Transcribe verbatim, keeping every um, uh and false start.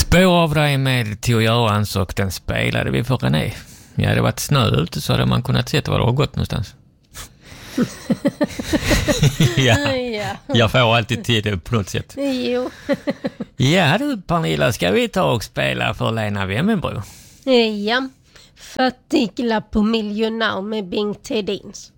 Spår av dig med Theo Görans och den spelade vi för René. Ja, det var ett snö ute så hade man kunnat se var det har gått någonstans. Ja, ja. Jag får alltid tid på något sätt. Jo. Ja du Pernilla, ska vi ta och spela för Lena Wemmenbro? Ja, fyrtio på miljonär med Bing Tedins.